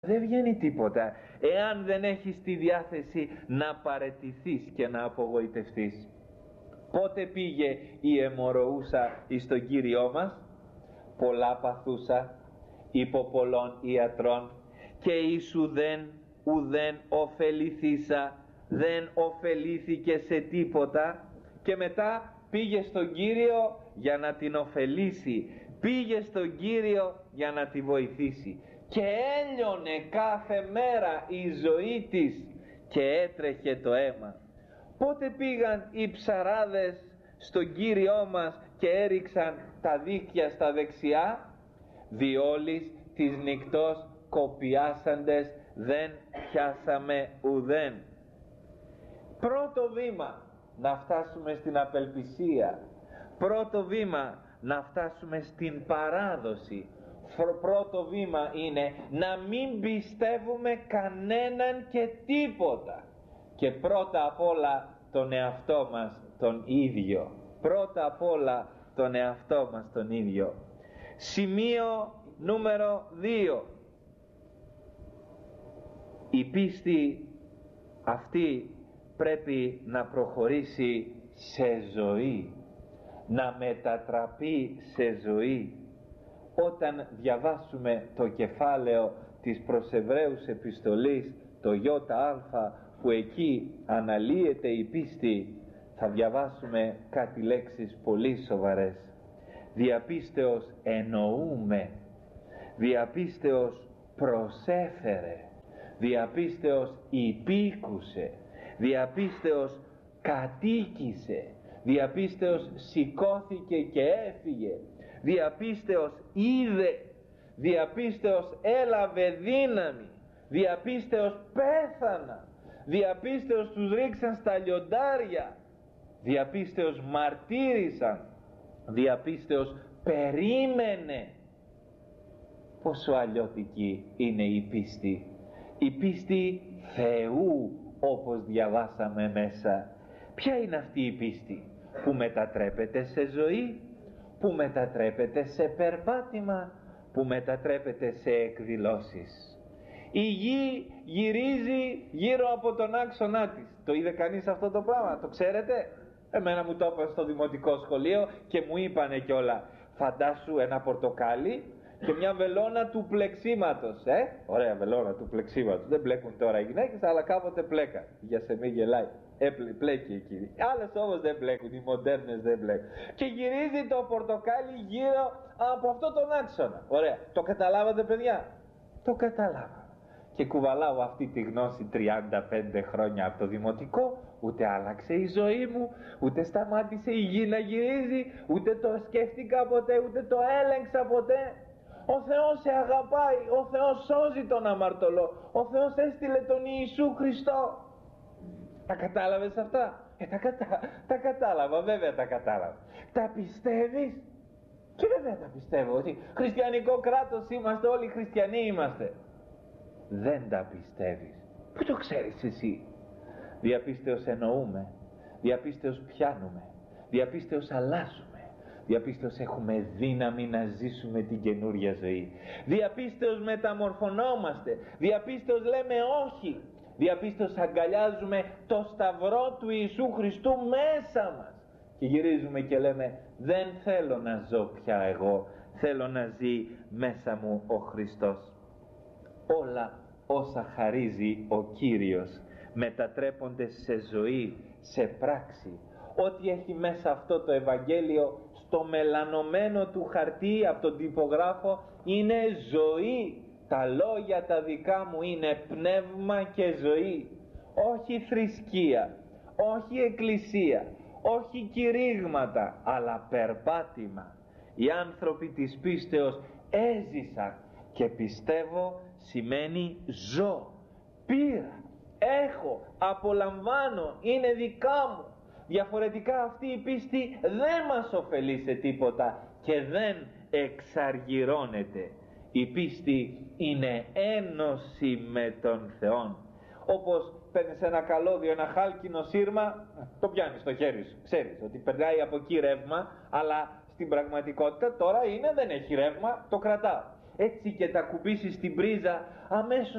δεν βγαίνει τίποτα εάν δεν έχεις τη διάθεση να παραιτηθείς και να απογοητευτείς. Πότε πήγε η αιμορροούσα εις τον Κύριό μας? Πολλά παθούσα υπό πολλών ιατρών και εις ουδέν ωφεληθήσα, δεν ωφελήθηκε σε τίποτα, και μετά πήγε στον Κύριο για να την ωφελήσει, πήγε στον Κύριο για να τη βοηθήσει και έλειωνε κάθε μέρα η ζωή της και έτρεχε το αίμα. Πότε πήγαν οι ψαράδες στον Κύριό μας και έριξαν τα δίχτυα στα δεξιά? Διόλης της νυκτός κοπιάσαντες δεν πιάσαμε ουδέν. Πρώτο βήμα να φτάσουμε στην απελπισία, πρώτο βήμα να φτάσουμε στην παράδοση, πρώτο βήμα είναι να μην πιστεύουμε κανέναν και τίποτα, και πρώτα απ' όλα τον εαυτό μας τον ίδιο, πρώτα απ' όλα τον εαυτό μας τον ίδιο. Σημείο νούμερο 2. Η πίστη αυτή πρέπει να προχωρήσει σε ζωή, να μετατραπεί σε ζωή. Όταν διαβάσουμε το κεφάλαιο της προς Εβραίους επιστολής, το ΙΑ, που εκεί αναλύεται η πίστη, θα διαβάσουμε κάτι λέξεις πολύ σοβαρές. Διαπίστεως εννοούμε, διαπίστεως προσέφερε, διαπίστεως υπήκουσε, διαπίστεως κατοίκησε, διαπίστεως σηκώθηκε και έφυγε, διαπίστεως είδε, διαπίστεως έλαβε δύναμη, διαπίστεως πέθανα, διαπίστεως τους ρίξαν στα λιοντάρια, διαπίστεως μαρτύρησαν, διαπίστεως περίμενε. Πόσο αλλιώτικη είναι η πίστη, η πίστη Θεού, όπως διαβάσαμε μέσα. Ποια είναι αυτή η πίστη που μετατρέπεται σε ζωή, που μετατρέπεται σε περπάτημα, που μετατρέπεται σε εκδηλώσεις? Η γη γυρίζει γύρω από τον άξονά της. Το είδε κανείς αυτό το πράγμα? Το ξέρετε? Εμένα μου το είπαν στο δημοτικό σχολείο και μου είπανε κιόλα, φαντάσου ένα πορτοκάλι και μια βελόνα του πλεξίματος. Ωραία βελόνα του πλεξίματος. Δεν μπλέκουν τώρα οι γυναίκες, αλλά κάποτε πλέκαν. Για σε μη γελάει. Πλέκει εκεί. Άλλες όμως δεν μπλέκουν, οι μοντέρνες δεν μπλέκουν. Και γυρίζει το πορτοκάλι γύρω από αυτό τον άξονα. Ωραία. Το καταλάβατε, παιδιά? Το κατάλαβα. Και κουβαλάω αυτή τη γνώση 35 χρόνια από το δημοτικό. Ούτε άλλαξε η ζωή μου, ούτε σταμάτησε η γη να γυρίζει, ούτε το σκέφτηκα ποτέ, ούτε το έλεγξα ποτέ. Ο Θεός σε αγαπάει, ο Θεός σώζει τον αμαρτωλό, ο Θεός έστειλε τον Ιησού Χριστό. Τα κατάλαβες αυτά? Τα κατάλαβα, βέβαια τα κατάλαβα. Τα πιστεύεις? Και βέβαια τα πιστεύω, ότι χριστιανικό κράτος είμαστε, όλοι χριστιανοί είμαστε. Δεν τα πιστεύεις. Πού το ξέρεις εσύ? Διαπίστεως εννοούμε, διαπίστεως πιάνουμε, διαπίστεως αλλάζουμε, διαπίστεως έχουμε δύναμη να ζήσουμε την καινούρια ζωή, διαπίστεως μεταμορφωνόμαστε, διαπίστεως λέμε όχι, διαπίστεως αγκαλιάζουμε το σταυρό του Ιησού Χριστού μέσα μας και γυρίζουμε και λέμε, δεν θέλω να ζω πια εγώ, θέλω να ζει μέσα μου ο Χριστός. Όλα όσα χαρίζει ο Κύριος μετατρέπονται σε ζωή, σε πράξη. Ό,τι έχει μέσα αυτό το Ευαγγέλιο στο μελανωμένο του χαρτί από τον τυπογράφο είναι ζωή. Τα λόγια τα δικά μου είναι πνεύμα και ζωή. Όχι θρησκεία, όχι εκκλησία, όχι κηρύγματα, αλλά περπάτημα. Οι άνθρωποι της πίστεως έζησαν και πιστεύω σημαίνει ζω, πήρα, έχω, απολαμβάνω, είναι δικά μου. Διαφορετικά αυτή η πίστη δεν μας ωφελεί σε τίποτα και δεν εξαργυρώνεται. Η πίστη είναι ένωση με τον Θεόν. Όπως παίρνεις ένα καλώδιο, ένα χάλκινο σύρμα, το πιάνεις στο χέρι σου, ξέρεις ότι περνάει από εκεί ρεύμα, αλλά στην πραγματικότητα τώρα δεν έχει ρεύμα, το κρατάω. έτσι και τα κουμπίσεις στην πρίζα, αμέσως